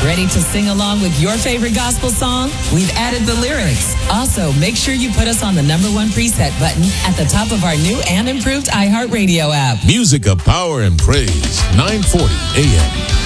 Ready to sing along with your favorite gospel song? We've added the lyrics. Also, make sure you put us on the #1 preset button at the top of our new and improved iHeartRadio app. Music of power and praise, 940 AM.